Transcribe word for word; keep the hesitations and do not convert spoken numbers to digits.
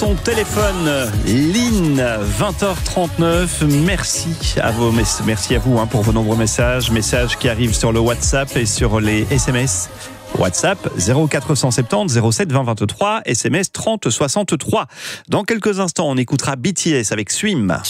ton téléphone. Lynn, vingt heures trente-neuf. Merci à vous, merci à vous hein, pour vos nombreux messages. Messages qui arrivent sur le WhatsApp et sur les S M S. WhatsApp zéro quatre cent soixante-dix zéro sept vingt vingt-trois, S M S trente soixante-trois. Dans quelques instants, on écoutera B T S avec Swim.